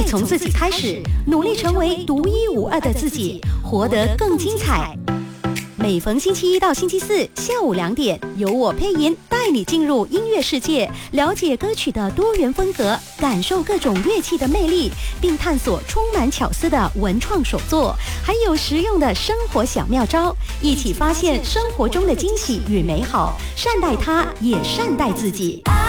从自己开始，努力成为独一无二的自己，活得更精彩。每逢星期一到星期四下午2点，由我配音带你进入音乐世界，了解歌曲的多元风格，感受各种乐器的魅力，并探索充满巧思的文创手作，还有实用的生活小妙招，一起发现生活中的惊喜与美好，善待它，也善待自己。